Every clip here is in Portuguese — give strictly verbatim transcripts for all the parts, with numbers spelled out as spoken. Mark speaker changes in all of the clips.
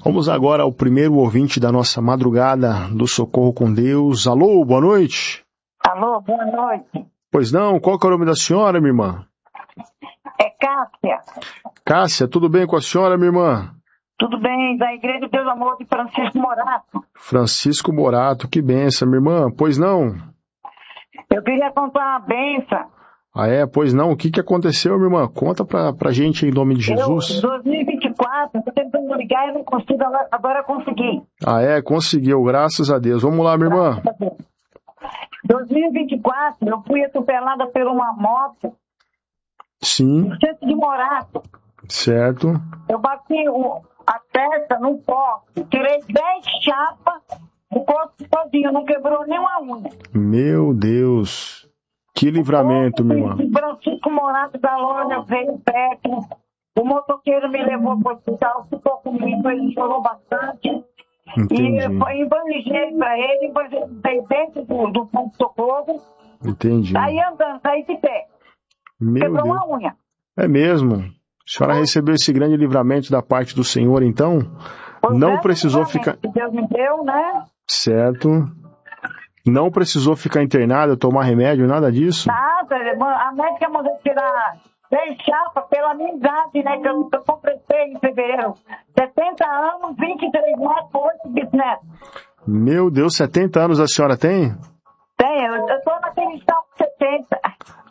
Speaker 1: Vamos agora ao primeiro ouvinte da nossa madrugada do Socorro com Deus. Alô, boa noite.
Speaker 2: Alô, boa noite.
Speaker 1: Pois não, qual que é o nome da senhora, minha irmã?
Speaker 2: É Cássia.
Speaker 1: Cássia, tudo bem com a senhora, minha irmã?
Speaker 2: Tudo bem, da Igreja Deus Amor de Francisco Morato.
Speaker 1: Francisco Morato, que benção, minha irmã. Pois não?
Speaker 2: Eu queria contar uma benção.
Speaker 1: Ah, é? Pois não. O que que aconteceu, minha irmã? Conta pra, pra gente em nome de Jesus.
Speaker 2: Eu, dois mil e vinte e quatro, tô tentando ligar e não consigo, agora eu consegui.
Speaker 1: Ah, é? Conseguiu, graças a Deus. Vamos lá, minha irmã.
Speaker 2: dois mil e vinte e quatro, eu fui atropelada por uma moto
Speaker 1: Sim.
Speaker 2: no centro de Morato.
Speaker 1: Certo.
Speaker 2: Eu bati o, a testa num poste, tirei dez chapas do corpo sozinho, não quebrou nenhuma unha.
Speaker 1: Meu Deus. Que livramento, minha irmã.
Speaker 2: O Francisco Morato da loja veio perto, o motoqueiro me levou para o hospital, ficou comigo, ele chorou bastante.
Speaker 1: Entendi.
Speaker 2: E eu evangelizei para ele, evangelizei dentro do, do ponto-socorro.
Speaker 1: Entendi.
Speaker 2: Saí andando, saí de pé.
Speaker 1: Meu
Speaker 2: Quebrou
Speaker 1: Deus.
Speaker 2: uma unha.
Speaker 1: É mesmo. A senhora recebeu esse grande livramento da parte do Senhor, então?
Speaker 2: Pois
Speaker 1: Não
Speaker 2: é,
Speaker 1: precisou ficar...
Speaker 2: que Deus me deu, né?
Speaker 1: Certo. Não precisou ficar internada, tomar remédio, nada disso?
Speaker 2: Nada, a médica mandou tirar dez chapas pela minha idade, né? Que eu, eu completei em fevereiro. setenta anos, vinte e três netos, oito bisnetos.
Speaker 1: Meu Deus, setenta anos a senhora tem?
Speaker 2: Tem, eu, eu tô naquele estado de setenta.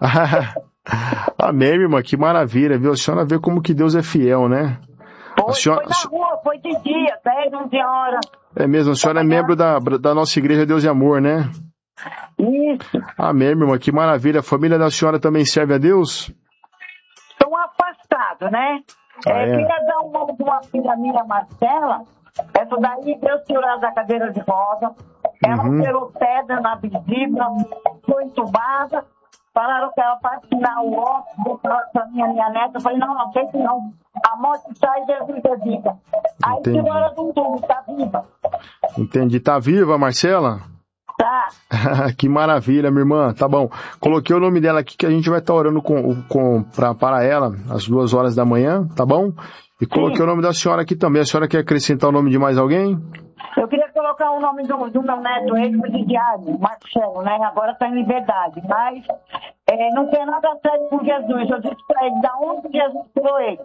Speaker 1: Amém, minha irmã, que maravilha, viu? A senhora vê como que Deus é fiel, né?
Speaker 2: Foi,
Speaker 1: a senhora...
Speaker 2: foi na rua, foi de dia, dez, onze horas.
Speaker 1: É mesmo, a senhora é membro da, da nossa igreja Deus e Amor, né?
Speaker 2: Isso.
Speaker 1: Amém, minha irmã, que maravilha. A família da senhora também serve a Deus?
Speaker 2: Estão afastados, né?
Speaker 1: Ah,
Speaker 2: é,
Speaker 1: é?
Speaker 2: Queria dar o nome de uma filha minha, Marcela. Essa daí Deus tirou da cadeira de roda. Ela
Speaker 1: Uhum.
Speaker 2: operou pedra na vesícula, foi entubada. Falaram que ela para assinar o óculos para minha, minha neta. Eu falei, não, não sei que não. A morte sai, Jesus é vida. Aí
Speaker 1: Entendi.
Speaker 2: tirou ela do tubo, tá viva.
Speaker 1: Entendi. Tá viva, Marcela?
Speaker 2: Tá.
Speaker 1: Que maravilha, minha irmã. Tá bom. Coloquei o nome dela aqui que a gente vai estar orando com, com, pra, para ela às duas horas da manhã, tá bom? E coloquei
Speaker 2: Sim.
Speaker 1: o nome da senhora aqui também. A senhora quer acrescentar o nome de mais alguém?
Speaker 2: Eu queria colocar o nome do, do meu neto, ex-presidiário, Marcelo, né? Agora está em liberdade, mas é, não tem nada sério com Jesus. Eu disse para ele, da onde Jesus tirou ele?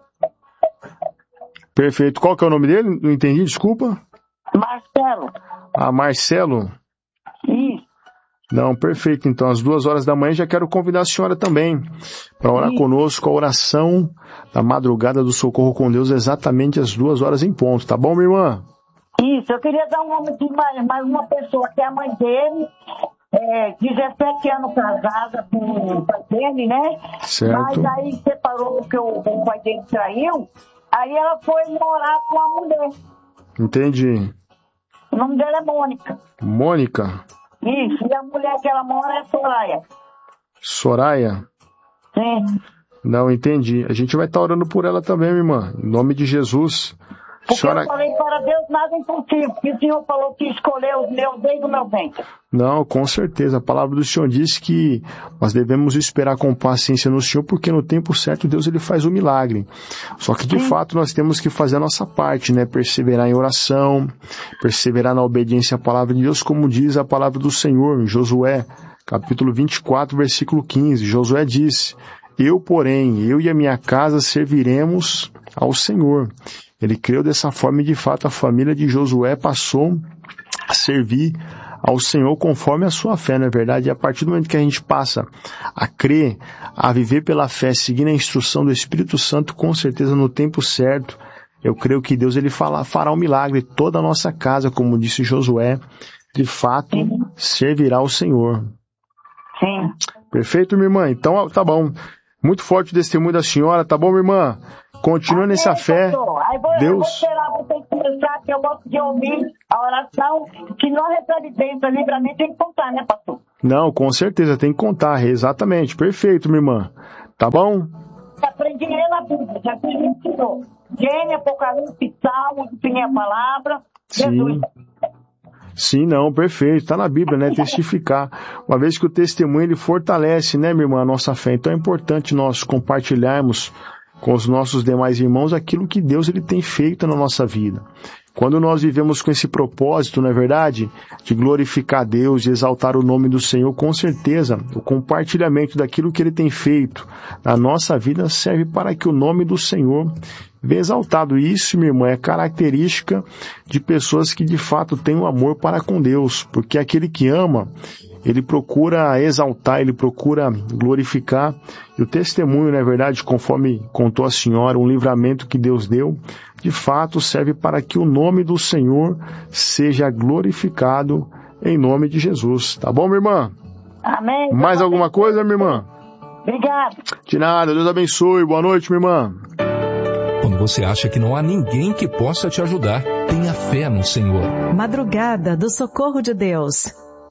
Speaker 1: Perfeito. Qual que é o nome dele? Não entendi, desculpa.
Speaker 2: Marcelo.
Speaker 1: Ah, Marcelo?
Speaker 2: Isso.
Speaker 1: Não, perfeito. Então, às duas horas da manhã já quero convidar a senhora também para orar
Speaker 2: Isso.
Speaker 1: conosco a oração da madrugada do Socorro com Deus exatamente às duas horas em ponto. Tá bom, minha irmã?
Speaker 2: Isso, eu queria dar um nome de mais, mais uma pessoa, que é a mãe dele, é, dezessete anos casada com o pai dele, né?
Speaker 1: Certo.
Speaker 2: Mas aí separou porque o, o pai dele traiu, aí ela foi morar com a mulher.
Speaker 1: Entendi.
Speaker 2: O nome dela é Mônica.
Speaker 1: Mônica?
Speaker 2: Isso, e a mulher que ela mora é Soraya.
Speaker 1: Soraya?
Speaker 2: Sim.
Speaker 1: Não, entendi. A gente vai estar orando por ela também, minha irmã. Em nome de Jesus.
Speaker 2: Porque
Speaker 1: Senhora...
Speaker 2: eu falei para Deus nada é impossível, porque o Senhor falou que escolheu os meus desde o meu ventre.
Speaker 1: Não, com certeza. A palavra do Senhor diz que nós devemos esperar com paciência no Senhor, porque no tempo certo Deus ele faz o milagre. Só que de
Speaker 2: Sim.
Speaker 1: fato nós temos que fazer a nossa parte, né? Perseverar em oração, perseverar na obediência à palavra de Deus, como diz a palavra do Senhor em Josué, capítulo vinte e quatro, versículo quinze. Josué diz: Eu, porém, eu e a minha casa serviremos ao Senhor. Ele creu dessa forma e, de fato, a família de Josué passou a servir ao Senhor conforme a sua fé, não é verdade? E a partir do momento que a gente passa a crer, a viver pela fé, seguindo a instrução do Espírito Santo, com certeza no tempo certo, eu creio que Deus ele fala, fará um milagre. Toda a nossa casa, como disse Josué, de fato,
Speaker 2: Sim.
Speaker 1: servirá ao Senhor.
Speaker 2: Sim.
Speaker 1: Perfeito, minha irmã? Então, tá bom. Muito forte o testemunho da senhora, tá bom, minha irmã? Continua nessa
Speaker 2: Amém,
Speaker 1: fé.
Speaker 2: pastor. Aí vou, eu vou
Speaker 1: Deus...
Speaker 2: esperar você começar, que eu gosto de ouvir a oração, que não recebe bênção, livramento, tem que contar, né, pastor?
Speaker 1: Não, com certeza, tem que contar, exatamente. Perfeito, minha irmã. Tá bom?
Speaker 2: Aprendi ele na Bíblia, já fiz me ensinou. Gênesis, Apocalipse, Salmo, definir a palavra, Jesus.
Speaker 1: Sim. Sim, não, perfeito. Está na Bíblia, né? Testificar. Uma vez que o testemunho ele fortalece, né, minha irmã, a nossa fé. Então é importante nós compartilharmos com os nossos demais irmãos aquilo que Deus ele tem feito na nossa vida. Quando nós vivemos com esse propósito, não é verdade, de glorificar Deus, de exaltar o nome do Senhor, com certeza o compartilhamento daquilo que Ele tem feito na nossa vida serve para que o nome do Senhor venha exaltado. E isso, minha irmã, é característica de pessoas que de fato têm um amor para com Deus, porque aquele que ama, ele procura exaltar, ele procura glorificar. E o testemunho, na verdade, conforme contou a senhora, um livramento que Deus deu, de fato serve para que o nome do Senhor seja glorificado em nome de Jesus. Tá bom, minha irmã?
Speaker 2: Amém.
Speaker 1: Mais alguma coisa, minha irmã?
Speaker 2: Obrigado.
Speaker 1: De nada, Deus abençoe. Boa noite, minha irmã.
Speaker 3: Quando você acha que não há ninguém que possa te ajudar, tenha fé no Senhor.
Speaker 4: Madrugada do Socorro de Deus.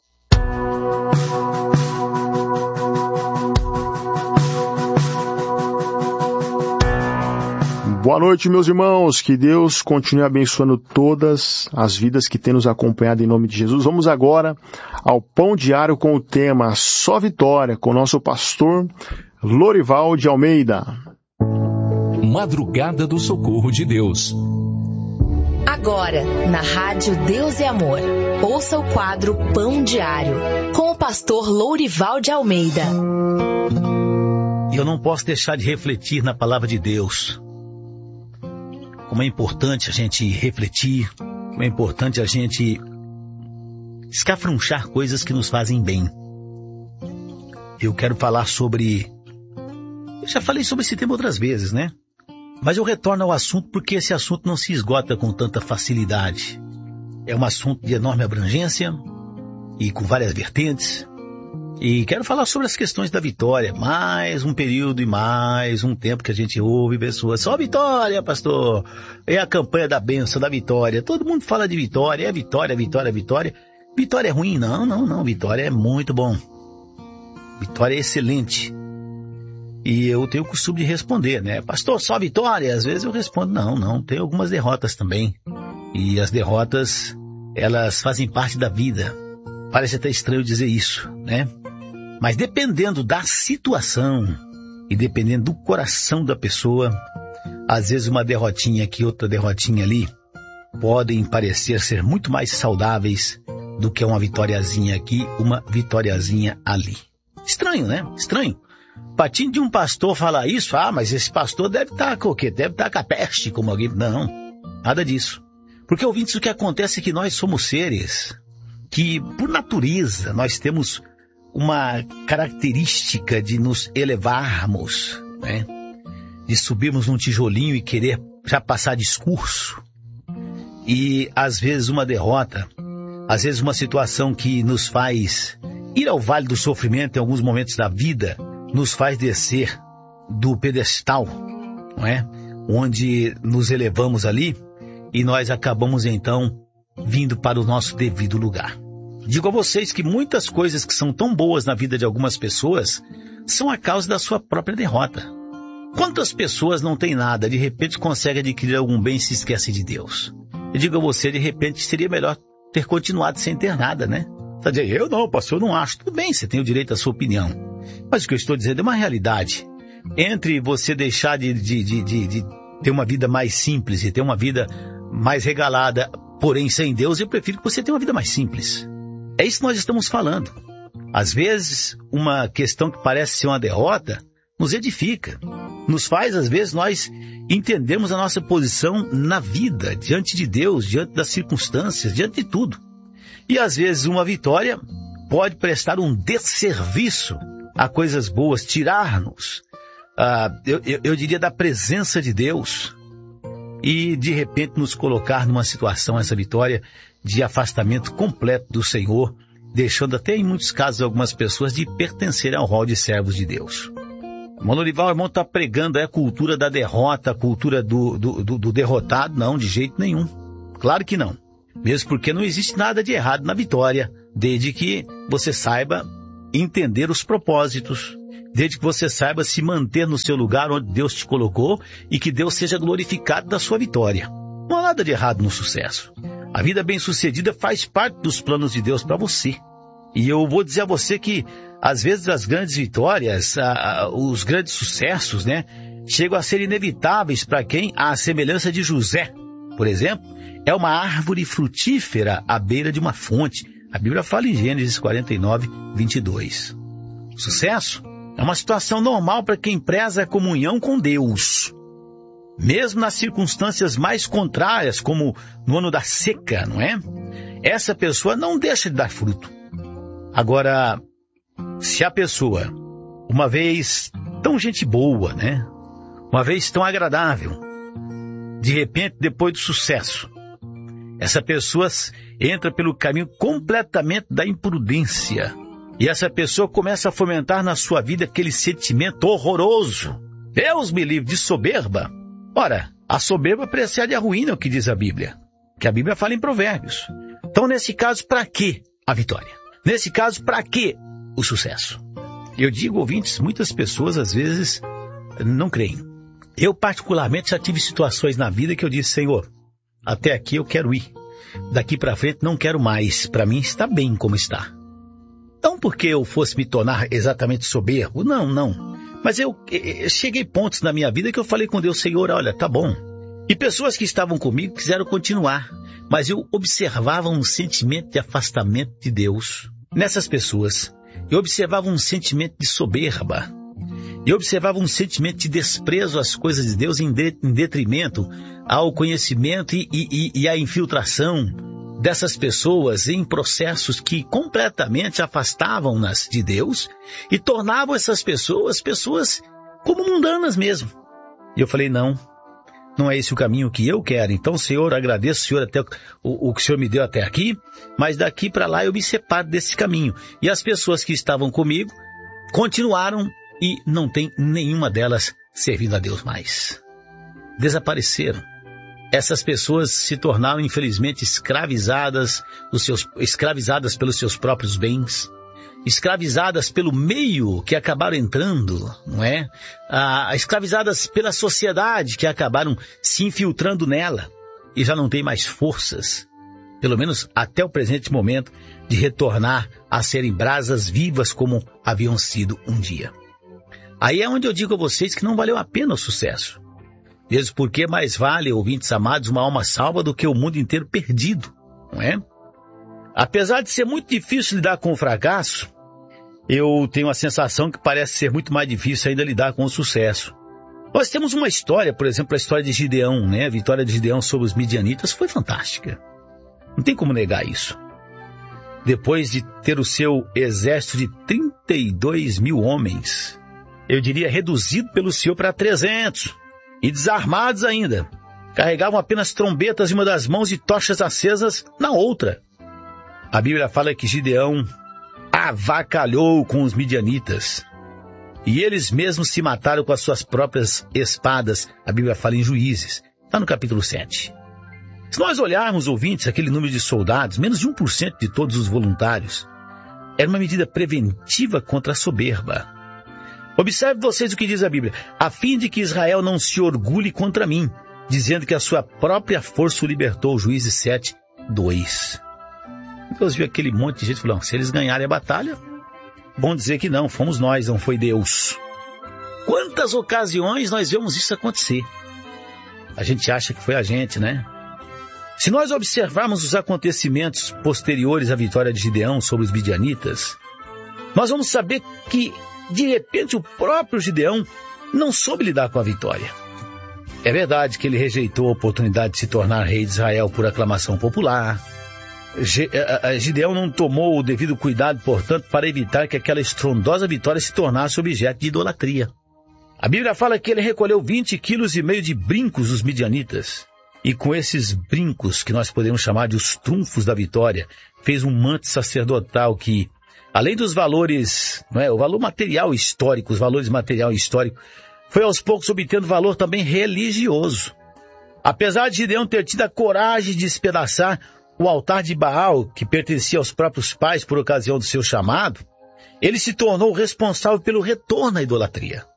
Speaker 1: Boa noite, meus irmãos. Que Deus continue abençoando todas as vidas que têm nos acompanhado em nome de Jesus. Vamos agora ao Pão Diário com o tema Só Vitória, com o nosso pastor Lorival de Almeida.
Speaker 3: Madrugada do Socorro de Deus.
Speaker 5: Agora, na Rádio Deus e Amor, ouça o quadro Pão Diário, com o pastor Lorival de Almeida.
Speaker 6: Eu não posso deixar de refletir na palavra de Deus. Como é importante a gente refletir, como é importante a gente escafrunchar coisas que nos fazem bem. Eu quero falar sobre... Eu já falei sobre esse tema outras vezes, né? Mas eu retorno ao assunto porque esse assunto não se esgota com tanta facilidade. É um assunto de enorme abrangência e com várias vertentes. E quero falar sobre as questões da vitória. Mais um período e mais um tempo que a gente ouve pessoas. Só vitória, pastor. É a campanha da bênção, da vitória. Todo mundo fala de vitória. É vitória, vitória, vitória. Vitória é ruim? Não, não, não. Vitória é muito bom. Vitória é excelente. E eu tenho o costume de responder, né? Pastor, só vitória? Às vezes eu respondo, não, não. Tem algumas derrotas também. E as derrotas, elas fazem parte da vida. Parece até estranho dizer isso, né? Mas dependendo da situação e dependendo do coração da pessoa, às vezes uma derrotinha aqui, outra derrotinha ali, podem parecer ser muito mais saudáveis do que uma vitoriazinha aqui, uma vitoriazinha ali. Estranho, né? Estranho. Patinho de um pastor falar isso, ah, mas esse pastor deve estar com o quê? Deve estar com a peste, como alguém... Não, nada disso. Porque, ouvintes, o que acontece é que nós somos seres que, por natureza, nós temos uma característica de nos elevarmos, né? De subirmos num tijolinho e querer já passar discurso. E, às vezes, uma derrota, às vezes uma situação que nos faz ir ao vale do sofrimento em alguns momentos da vida, nos faz descer do pedestal, não é? Onde nos elevamos ali e nós acabamos, então, vindo para o nosso devido lugar. Digo a vocês que muitas coisas que são tão boas na vida de algumas pessoas são a causa da sua própria derrota. Quantas pessoas não têm nada, de repente conseguem adquirir algum bem e se esquecem de Deus? Eu digo a você, de repente seria melhor ter continuado sem ter nada, né? Está dizendo, eu não, pastor, eu não acho. Tudo bem, você tem o direito à sua opinião. Mas o que eu estou dizendo é uma realidade. Entre você deixar de, de, de, de, de ter uma vida mais simples e ter uma vida mais regalada, porém sem Deus, eu prefiro que você tenha uma vida mais simples. É isso que nós estamos falando. Às vezes, uma questão que parece ser uma derrota nos edifica. Nos faz, às vezes, nós entendermos a nossa posição na vida, diante de Deus, diante das circunstâncias, diante de tudo. E, às vezes, uma vitória pode prestar um desserviço a coisas boas, tirar-nos, uh, eu, eu, eu diria, da presença de Deus e, de repente, nos colocar numa situação, essa vitória, de afastamento completo do Senhor, deixando até, em muitos casos, algumas pessoas de pertencerem ao rol de servos de Deus. O Lorival, irmão, está pregando a cultura da derrota, a cultura do, do, do, do derrotado. Não, de jeito nenhum. Claro que não. Mesmo porque não existe nada de errado na vitória, desde que você saiba entender os propósitos, desde que você saiba se manter no seu lugar onde Deus te colocou e que Deus seja glorificado da sua vitória. Não há nada de errado no sucesso. A vida bem-sucedida faz parte dos planos de Deus para você. E eu vou dizer a você que, às vezes, as grandes vitórias, a, a, os grandes sucessos, né, chegam a ser inevitáveis para quem, à semelhança de José, por exemplo, é uma árvore frutífera à beira de uma fonte. A Bíblia fala em Gênesis quarenta e nove, vinte e dois. Sucesso é uma situação normal para quem preza a comunhão com Deus. Mesmo nas circunstâncias mais contrárias, como no ano da seca, não é? Essa pessoa não deixa de dar fruto. Agora, se a pessoa, uma vez tão gente boa, né? Uma vez tão agradável, de repente, depois do sucesso, essa pessoa entra pelo caminho completamente da imprudência. E essa pessoa começa a fomentar na sua vida aquele sentimento horroroso. Deus me livre de soberba. Ora, a soberba precede a ruína, é o que diz a Bíblia. Que a Bíblia fala em Provérbios. Então, nesse caso, para que a vitória? Nesse caso, para que o sucesso? Eu digo, ouvintes, muitas pessoas às vezes não creem. Eu, particularmente, já tive situações na vida que eu disse, Senhor, até aqui eu quero ir. Daqui para frente não quero mais. Para mim está bem como está. Não porque eu fosse me tornar exatamente soberbo, não, não. Mas eu, eu cheguei pontos na minha vida que eu falei com Deus, Senhor, olha, tá bom. E pessoas que estavam comigo quiseram continuar, mas eu observava um sentimento de afastamento de Deus. Nessas pessoas, eu observava um sentimento de soberba. Eu observava um sentimento de desprezo às coisas de Deus em, de, em detrimento ao conhecimento e, e, e à infiltração dessas pessoas em processos que completamente afastavam-nas de Deus e tornavam essas pessoas, pessoas como mundanas mesmo. E eu falei, não, não é esse o caminho que eu quero. Então, Senhor, agradeço, Senhor, até o, o que o Senhor me deu até aqui, mas daqui para lá eu me separo desse caminho. E as pessoas que estavam comigo continuaram e não tem nenhuma delas servindo a Deus mais. Desapareceram. Essas pessoas se tornaram, infelizmente, escravizadas, dos seus, escravizadas pelos seus próprios bens, escravizadas pelo meio que acabaram entrando, não é? Ah, escravizadas pela sociedade que acabaram se infiltrando nela e já não tem mais forças, pelo menos até o presente momento, de retornar a serem brasas vivas como haviam sido um dia. Aí é onde eu digo a vocês que não valeu a pena o sucesso. Mesmo porque mais vale, ouvintes amados, uma alma salva do que o mundo inteiro perdido, não é? Apesar de ser muito difícil lidar com o fracasso, eu tenho a sensação que parece ser muito mais difícil ainda lidar com o sucesso. Nós temos uma história, por exemplo, a história de Gideão, né? A vitória de Gideão sobre os midianitas foi fantástica. Não tem como negar isso. Depois de ter o seu exército de trinta e dois mil homens, eu diria reduzido pelo Senhor para trezentos, e desarmados ainda, carregavam apenas trombetas em uma das mãos e tochas acesas na outra. A Bíblia fala que Gideão avacalhou com os midianitas, e eles mesmos se mataram com as suas próprias espadas. A Bíblia fala em Juízes, está no capítulo sete. Se nós olharmos, ouvintes, aquele número de soldados, menos de um por cento de todos os voluntários, era uma medida preventiva contra a soberba. Observe vocês o que diz a Bíblia, a fim de que Israel não se orgulhe contra mim, dizendo que a sua própria força o libertou, Juízes sete, dois. Deus viu aquele monte de gente e falou, se eles ganharem a batalha, bom dizer que não, fomos nós, não foi Deus. Quantas ocasiões nós vemos isso acontecer? A gente acha que foi a gente, né? Se nós observarmos os acontecimentos posteriores à vitória de Gideão sobre os midianitas, nós vamos saber que de repente, o próprio Gideão não soube lidar com a vitória. É verdade que ele rejeitou a oportunidade de se tornar rei de Israel por aclamação popular. Gideão não tomou o devido cuidado, portanto, para evitar que aquela estrondosa vitória se tornasse objeto de idolatria. A Bíblia fala que ele recolheu vinte quilos e meio de brincos dos midianitas. E com esses brincos, que nós podemos chamar de os trunfos da vitória, fez um manto sacerdotal que, além dos valores, não é, o valor material histórico, os valores material e histórico, foi aos poucos obtendo valor também religioso. Apesar de Gideão ter tido a coragem de despedaçar o altar de Baal, que pertencia aos próprios pais por ocasião do seu chamado, ele se tornou responsável pelo retorno à idolatria.